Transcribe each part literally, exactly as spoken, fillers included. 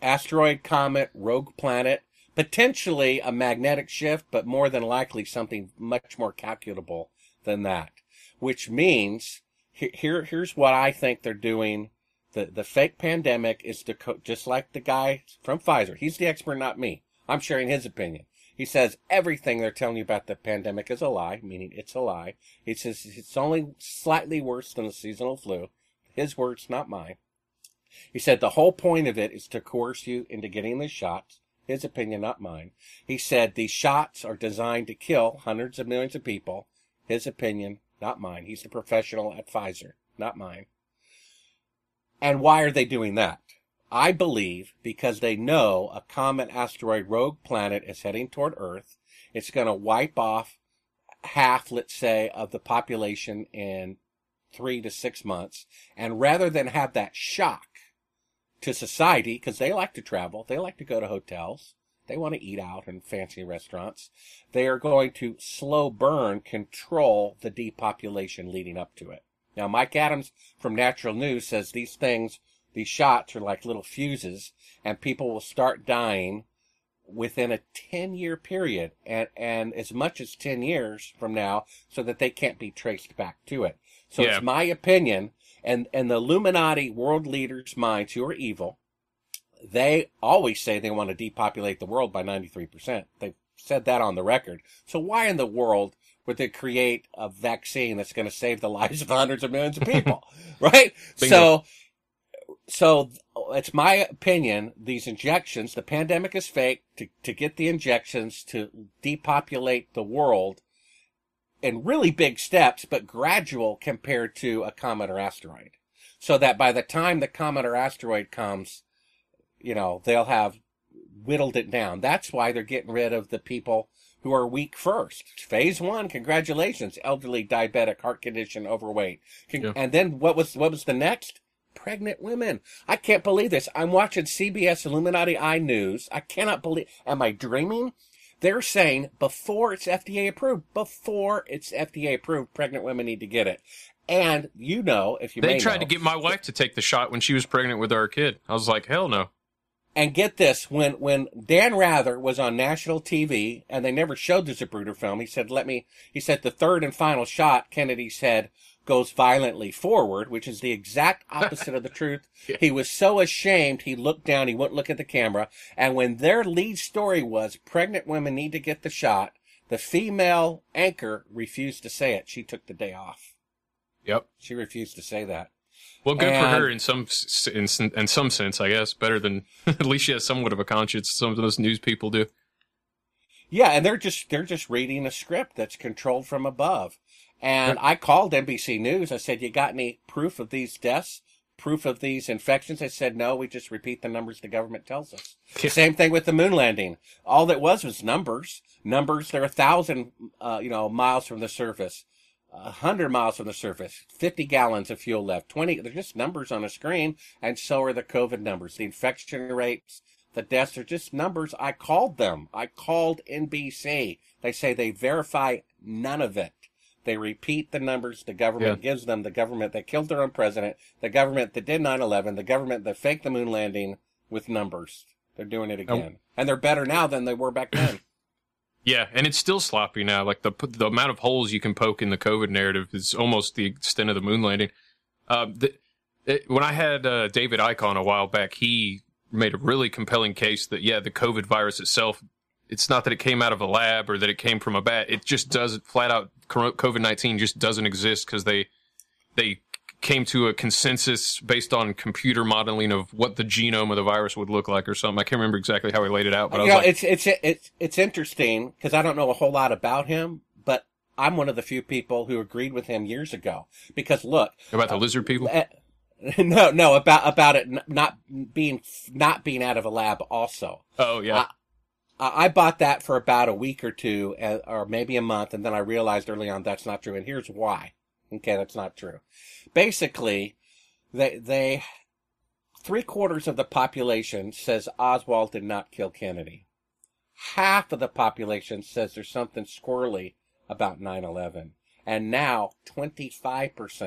asteroid, comet, rogue planet, potentially a magnetic shift, but more than likely something much more calculable than that. Which means, here, here's what I think they're doing. The, the fake pandemic is to co- just like the guy from Pfizer. He's the expert, not me. I'm sharing his opinion. He says everything they're telling you about the pandemic is a lie, meaning it's a lie. He says it's only slightly worse than the seasonal flu. His words, not mine. He said the whole point of it is to coerce you into getting the shots. His opinion, not mine. He said these shots are designed to kill hundreds of millions of people. His opinion, not mine. He's the professional at Pfizer, not mine. And why are they doing that? I believe because they know a comet, asteroid, rogue planet is heading toward Earth. It's going to wipe off half, let's say, of the population in three to six months. And rather than have that shock to society, because they like to travel, they like to go to hotels, they want to eat out in fancy restaurants, they are going to slow burn control the depopulation leading up to it. Now, Mike Adams from Natural News says these things, these shots are like little fuses, and people will start dying within a ten-year period, and, and as much as ten years from now, so that they can't be traced back to it. So yeah. It's my opinion, and, and the Illuminati world leaders' minds who are evil, they always say they want to depopulate the world by ninety-three percent. They've said that on the record. So why in the world would they create a vaccine that's going to save the lives of hundreds of millions of people, right? Bingo. So, so it's my opinion, these injections, the pandemic is fake to, to get the injections to depopulate the world in really big steps, but gradual compared to a comet or asteroid. So that by the time the comet or asteroid comes, you know, they'll have whittled it down. That's why they're getting rid of the people who are weak first. Phase one, congratulations, elderly, diabetic, heart condition, overweight. Con- yeah. And then what was what was the next? Pregnant women. I can't believe this. I'm watching C B S Illuminati Eye News. I cannot believe. Am I dreaming? They're saying before it's F D A approved, before it's F D A approved, pregnant women need to get it. And you know, if you they may tried know, to get my wife to take the shot when she was pregnant with our kid. I was like, hell no. And get this, when, when Dan Rather was on national T V, and they never showed the Zapruder film, he said, let me, he said the third and final shot, Kennedy said, goes violently forward, which is the exact opposite of the truth. Yeah. He was so ashamed, he looked down, he wouldn't look at the camera, and when their lead story was, pregnant women need to get the shot, the female anchor refused to say it. She took the day off. Yep. She refused to say that. Well, good and, for her in some in, in some sense, I guess. Better than at least she has somewhat of a conscience. Some of those news people do. Yeah, and they're just they're just reading a script that's controlled from above. And I called N B C News. I said, "You got any proof of these deaths? Proof of these infections?" They said, "No, we just repeat the numbers the government tells us." Yeah. Same thing with the moon landing. All that was was numbers. Numbers. They're a thousand, uh, you know, miles from the surface. A hundred miles from the surface, fifty gallons of fuel left, twenty, they're just numbers on a screen, and so are the COVID numbers. The infection rates, the deaths are just numbers. I called them. I called N B C. They say they verify none of it. They repeat the numbers the government yeah. gives them, the government that killed their own president, the government that did nine eleven, the government that faked the moon landing with numbers. They're doing it again. Oh. And they're better now than they were back then. Yeah, and it's still sloppy now. Like the the amount of holes you can poke in the COVID narrative is almost the extent of the moon landing. Uh, the, it, when I had uh, David Icke on a while back, he made a really compelling case that, yeah, the COVID virus itself, it's not that it came out of a lab or that it came from a bat. It just does, flat out, COVID nineteen just doesn't exist because they they came to a consensus based on computer modeling of what the genome of the virus would look like or something. I can't remember exactly how he laid it out, but I was you know, like, it's it's it's it's interesting because I don't know a whole lot about him, but I'm one of the few people who agreed with him years ago. Because look, about the uh, lizard people. Uh, no, no, about about it not being not being out of a lab. Also, oh yeah. I, I bought that for about a week or two, uh, or maybe a month, and then I realized early on that's not true. And here's why. Okay, that's not true. Basically, they they three quarters of the population says Oswald did not kill Kennedy. Half of the population says there's something squirrely about nine eleven. And now twenty-five percent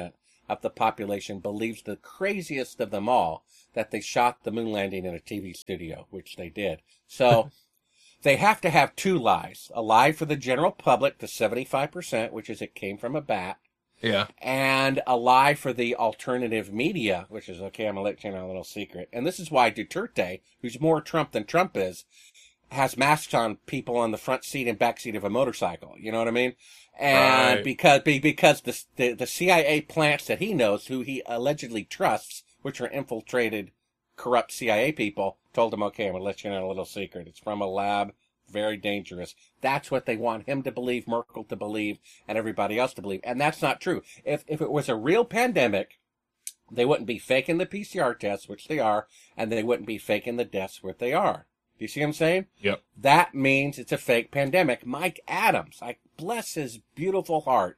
of the population believes the craziest of them all, that they shot the moon landing in a T V studio, which they did. So they have to have two lies. A lie for the general public, the seventy-five percent, which is it came from a bat. Yeah. And a lie for the alternative media, which is, okay, I'm going to let you know a little secret. And this is why Duterte, who's more Trump than Trump is, has masks on people on the front seat and back seat of a motorcycle. You know what I mean? And right. because because the, the the C I A plants that he knows, who he allegedly trusts, which are infiltrated, corrupt C I A people, told him, okay, I'm going to let you know a little secret. It's from a lab. Very dangerous. That's what they want him to believe, Merkel to believe, and everybody else to believe. And that's not true. If if it was a real pandemic, they wouldn't be faking the P C R tests, which they are, and they wouldn't be faking the deaths, which they are. Do you see what I'm saying? Yep. That means it's a fake pandemic. Mike Adams, I bless his beautiful heart,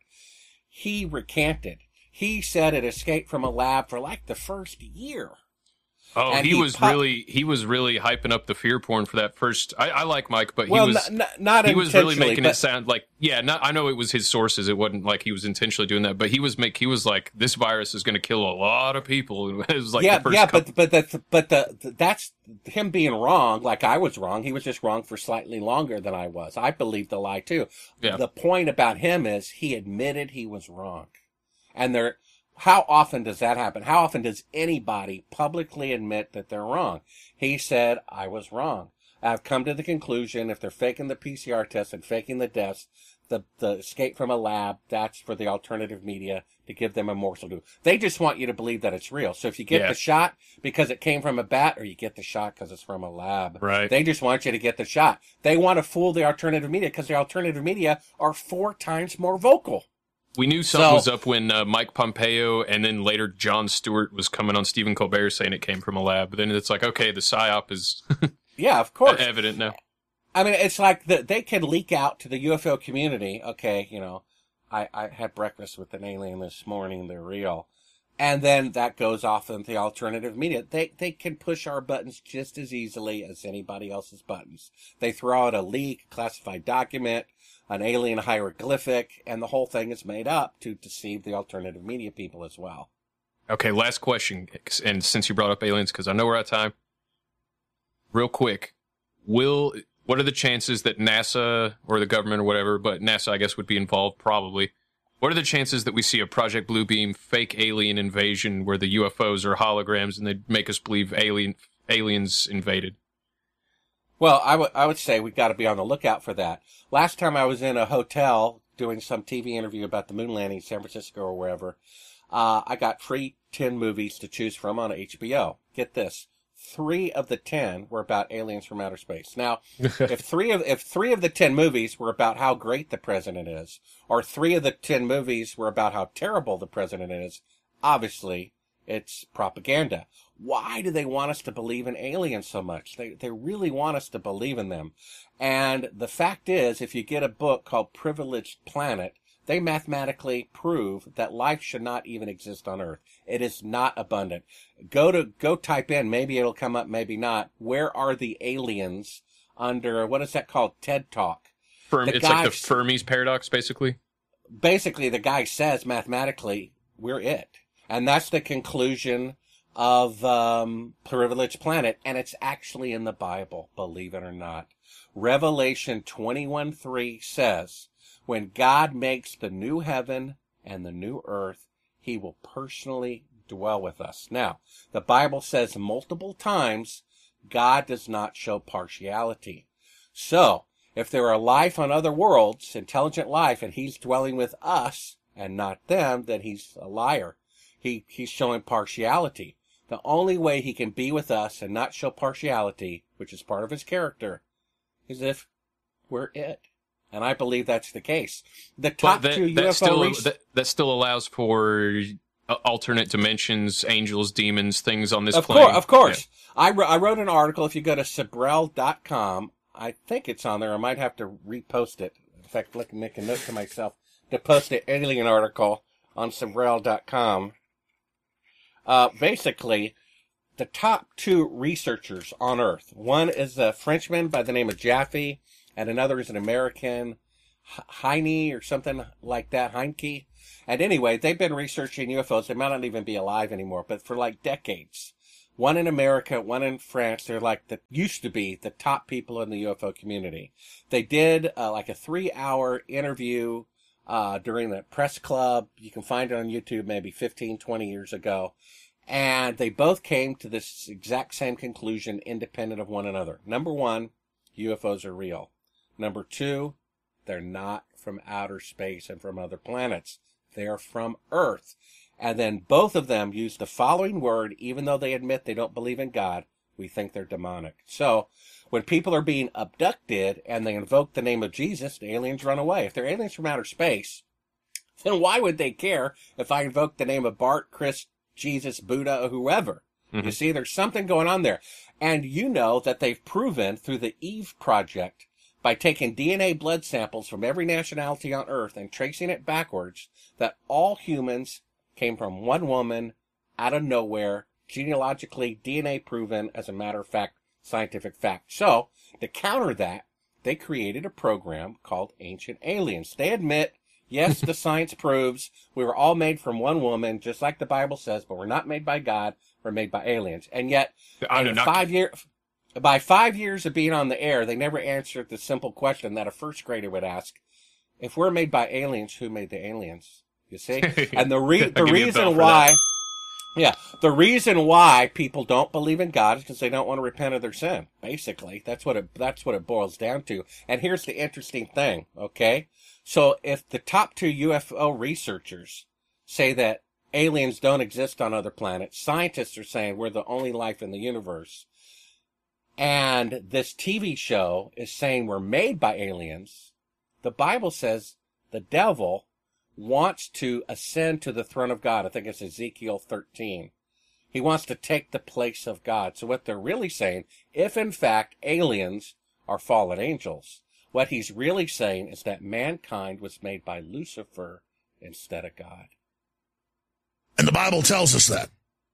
he recanted. He said it escaped from a lab for like the first year. Oh, And he, he was pu- really he was really hyping up the fear porn for that first. I, I like Mike, but he well, was n- n- not he was really intentionally, making but- it sound like yeah. Not I know it was his sources. It wasn't like he was intentionally doing that, but he was make he was like this virus is going to kill a lot of people. It was like yeah, the first yeah, couple- but but the, but the, the that's him being wrong. Like I was wrong. He was just wrong for slightly longer than I was. I believed the lie too. Yeah. The point about him is he admitted he was wrong, and there. How often does that happen? How often does anybody publicly admit that they're wrong? He said, I was wrong. I've come to the conclusion if they're faking the P C R test and faking the deaths, the, the escape from a lab, that's for the alternative media to give them a morsel to. They just want you to believe that it's real. So if you get Yeah. the shot because it came from a bat, or you get the shot because it's from a lab. Right. They just want you to get the shot. They want to fool the alternative media because the alternative media are four times more vocal. We knew something So- was up when uh, Mike Pompeo and then later Jon Stewart was coming on Stephen Colbert saying it came from a lab. But then it's like, okay, the psyop is Yeah, of course. evident now. I mean, it's like the, they can leak out to the U F O community. Okay, you know, I, I had breakfast with an alien this morning. They're real. And then that goes off into the alternative media. They, they can push our buttons just as easily as anybody else's buttons. They throw out a leak, classified document, an alien hieroglyphic, and the whole thing is made up to deceive the alternative media people as well. Okay, last question. And since you brought up aliens, because I know we're out of time, real quick, will what are the chances that NASA or the government or whatever, but NASA I guess would be involved probably. What are the chances that we see a Project Bluebeam fake alien invasion where the U F Os are holograms and they make us believe alien aliens invaded? Well, I would I would say we've got to be on the lookout for that. Last time I was in a hotel doing some T V interview about the moon landing in San Francisco or wherever, uh, I got free ten movies to choose from on H B O. Get this. Three of the ten were about aliens from outer space. Now, if three of if three of the ten movies were about how great the president is, or three of the ten movies were about how terrible the president is, obviously it's propaganda. Why do they want us to believe in aliens so much? They they really want us to believe in them. And the fact is, if you get a book called Privileged Planet, they mathematically prove that life should not even exist on Earth. It is not abundant. Go to go type in, maybe it'll come up, maybe not. Where are the aliens under, what is that called? TED Talk. Fermi, The it's like the guys- Fermi's paradox, basically. Basically, the guy says mathematically, we're it. And that's the conclusion of um, Privileged Planet, and it's actually in the Bible, believe it or not. Revelation twenty-one three says, when God makes the new heaven and the new earth, he will personally dwell with us. Now, the Bible says multiple times, God does not show partiality. So, if there are life on other worlds, intelligent life, and he's dwelling with us and not them, then he's a liar. He, he's showing partiality. The only way he can be with us and not show partiality, which is part of his character, is if we're it. And I believe that's the case. The top But that, two that U F O still res- that, that still allows for uh, alternate dimensions, angels, demons, things on this Of plane. course, of course. I, wr- I wrote an article. If you go to Sabrel dot com, I think it's on there. I might have to repost it. In fact, let me make a note to myself to post an alien article on Sabrel dot com. Uh, basically, the top two researchers on Earth. One is a Frenchman by the name of Jaffe, and another is an American Heine or something like that, Heinke. And anyway, they've been researching U F Os. They might not even be alive anymore, but for like decades. One in America, one in France. They're like the, used to be the top people in the U F O community. They did uh, like a three hour interview, uh, during the press club. You can find it on YouTube maybe fifteen, twenty years ago. And they both came to this exact same conclusion, independent of one another. Number one, U F Os are real. Number two, they're not from outer space and from other planets. They're from Earth. And then both of them use the following word, even though they admit they don't believe in God, we think they're demonic. So when people are being abducted and they invoke the name of Jesus, the aliens run away. If they're aliens from outer space, then why would they care if I invoke the name of Bart, Chris, Jesus, Buddha, or whoever? Mm-hmm. You see, there's something going on there. And you know that they've proven through the Eve Project, by taking D N A blood samples from every nationality on Earth and tracing it backwards, that all humans came from one woman out of nowhere, genealogically D N A proven, as a matter of fact, scientific fact. So, to counter that, they created a program called Ancient Aliens. They admit, yes, the science proves we were all made from one woman, just like the Bible says, but we're not made by God, we're made by aliens. And yet, in five years... By five years of being on the air, they never answered the simple question that a first grader would ask. If we're made by aliens, who made the aliens? You see? And the re- the reason why, yeah, the reason why people don't believe in God is because they don't want to repent of their sin. Basically, that's what it, that's what it boils down to. And here's the interesting thing, okay? So if the top two U F O researchers say that aliens don't exist on other planets, scientists are saying we're the only life in the universe, and this T V show is saying we're made by aliens, the Bible says the devil wants to ascend to the throne of God. I think it's Ezekiel thirteen. He wants to take the place of God. So what they're really saying, if in fact aliens are fallen angels, what he's really saying is that mankind was made by Lucifer instead of God. And the Bible tells us that.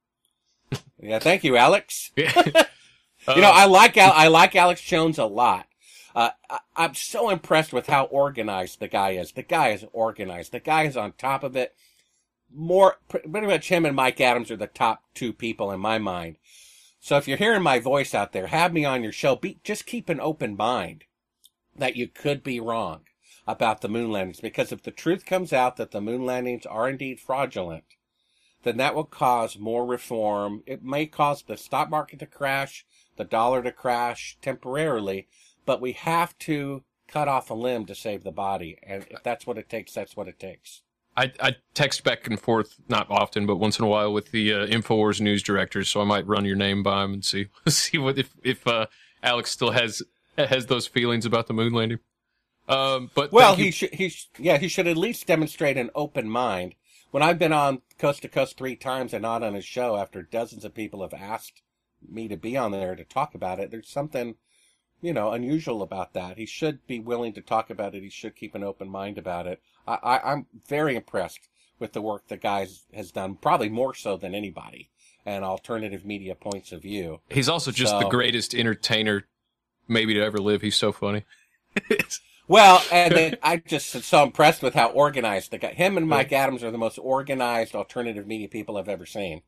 Yeah, thank you, Alex. You know, I like Al- I like Alex Jones a lot. Uh, I- I'm so impressed with how organized the guy is. The guy is organized. The guy is on top of it. More, pretty much him and Mike Adams are the top two people in my mind. So if you're hearing my voice out there, have me on your show. Be, just keep an open mind that you could be wrong about the moon landings. Because if the truth comes out that the moon landings are indeed fraudulent, then that will cause more reform. It may cause the stock market to crash, the dollar to crash temporarily, but we have to cut off a limb to save the body. And if that's what it takes, that's what it takes. I, I text back and forth, not often, but once in a while with the uh, InfoWars news directors, so I might run your name by him and see see what if, if uh, Alex still has has those feelings about the moon landing. Um, but well, he should he sh- yeah he should at least demonstrate an open mind. When I've been on Coast to Coast three times and not on his show after dozens of people have asked me to be on there to talk about it, there's something, you know, unusual about that. He should be willing to talk about it. He should keep an open mind about it. I, I, I'm very impressed with the work the guy has done, probably more so than anybody, and alternative media points of view. He's also just so, the greatest entertainer maybe to ever live. He's so funny. Well, and then I just so impressed with how organized the guy. Him and Mike Adams are the most organized alternative media people I've ever seen.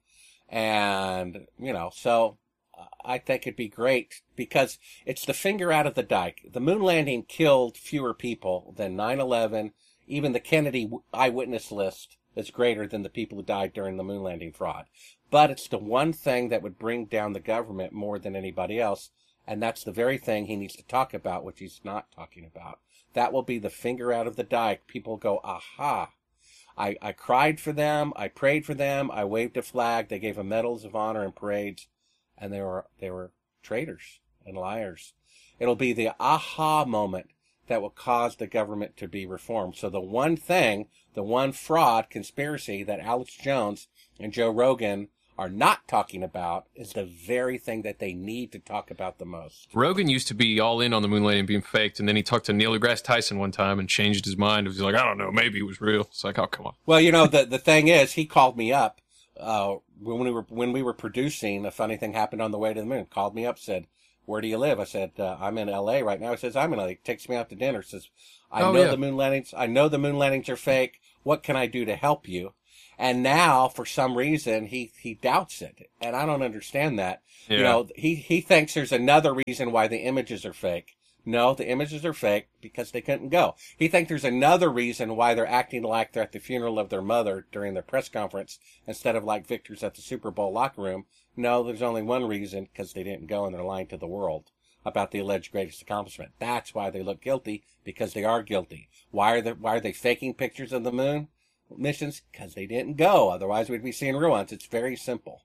And, you know, so I think it'd be great because it's the finger out of the dike. The moon landing killed fewer people than nine eleven. Even the Kennedy eyewitness list is greater than the people who died during the moon landing fraud. But it's the one thing that would bring down the government more than anybody else. And that's the very thing he needs to talk about, which he's not talking about. That will be the finger out of the dike. People go, aha. I, I cried for them. I prayed for them. I waved a flag. They gave them medals of honor and parades. And they were, they were traitors and liars. It'll be the aha moment that will cause the government to be reformed. So the one thing, the one fraud conspiracy that Alex Jones and Joe Rogan are not talking about is the very thing that they need to talk about the most. Rogan used to be all in on the moon landing being faked, and then he talked to Neil deGrasse Tyson one time and changed his mind. He was like, I don't know, maybe it was real. It's like, oh, come on. Well, you know, the the thing is, he called me up uh, when we were when we were producing. A funny thing happened on the way to the moon. Called me up, said, where do you live? I said, uh, I'm in L A right now. He says, I'm in L A. He takes me out to dinner. Says, I Oh, know yeah. the moon landings. I know the moon landings are fake. What can I do to help you? And now, for some reason, he, he doubts it. And I don't understand that. Yeah. You know, he, he thinks there's another reason why the images are fake. No, the images are fake because they couldn't go. He thinks there's another reason why they're acting like they're at the funeral of their mother during their press conference instead of like victors at the Super Bowl locker room. No, there's only one reason, because they didn't go and they're lying to the world about the alleged greatest accomplishment. That's why they look guilty, because they are guilty. Why are they, why are they faking pictures of the moon missions? Because they didn't go. Otherwise, we'd be seeing real ones. It's very simple.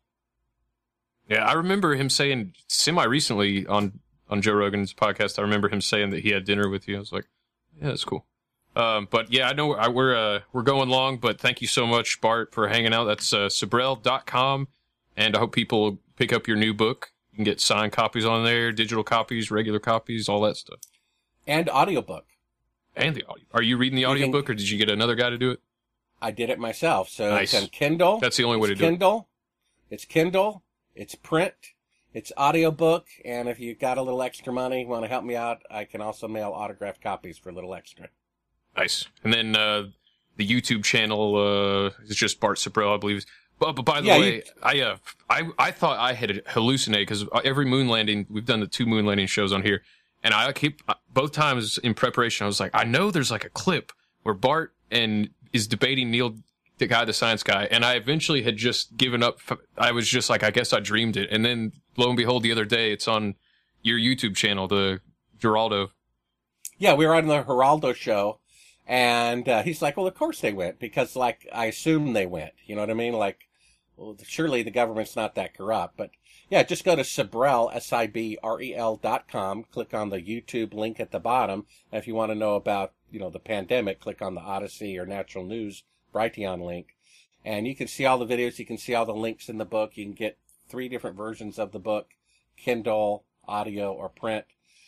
Yeah, I remember him saying semi-recently on, on Joe Rogan's podcast, I remember him saying that he had dinner with you. I was like, yeah, that's cool. Um, but yeah, I know I, we're uh, we're going long, but thank you so much, Bart, for hanging out. That's uh, Sibrel dot com, and I hope people pick up your new book. You can get signed copies on there, digital copies, regular copies, all that stuff. And audiobook. And the audio. Are you reading the audiobook, or did you get another guy to do it? I did it myself. So Nice. it's on Kindle. That's the only way to It's do it. Kindle. It's Kindle. It's print. It's audiobook. And if you got a little extra money, want to help me out, I can also mail autographed copies for a little extra. Nice. And then uh, the YouTube channel uh, is just Bart Sibrel, I believe. But, but by the Yeah, way, you- I, uh, I I thought I had hallucinated because every moon landing, we've done the two moon landing shows on here, and I keep both times in preparation, I was like, I know there's like a clip where Bart and is debating Neil, the guy, the science guy, and I eventually had just given up. I was just like, I guess I dreamed it, and then lo and behold, the other day, it's on your YouTube channel, the Geraldo. Yeah, we were on the Geraldo show, and uh, he's like, well, of course they went, because, like, I assume they went. You know what I mean? Like, well, surely the government's not that corrupt. But, yeah, just go to Sibrel, S I B R E L dot com, click on the YouTube link at the bottom, and if you want to know about, you know, the pandemic, click on the Odyssey or Natural News Brighteon link, and you can see all the videos, you can see all the links in the book, you can get three different versions of the book, Kindle, audio, or print.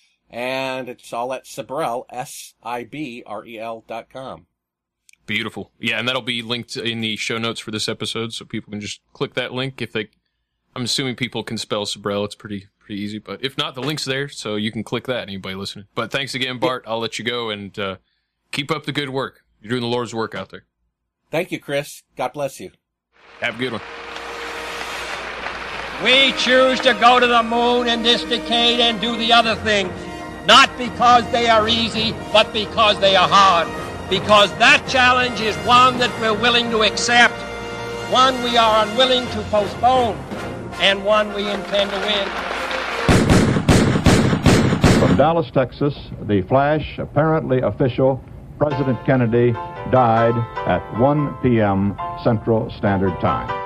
And it's all at Sibrel, S I B R E L dot com. Beautiful. Yeah, and that'll be linked in the show notes for this episode, so people can just click that link if they... I'm assuming people can spell Sibrel. It's pretty pretty easy, but if not, the link's there, so you can click that, anybody listening. But thanks again, Bart. I'll let you go, and uh, keep up the good work. You're doing the Lord's work out there. Thank you, Chris. God bless you. Have a good one. We choose to go to the moon in this decade and do the other things, not because they are easy, but because they are hard. Because that challenge is one that we're willing to accept, one we are unwilling to postpone, and one we intend to win. From Dallas, Texas, the flash, apparently official, President Kennedy died at one p.m. Central Standard Time.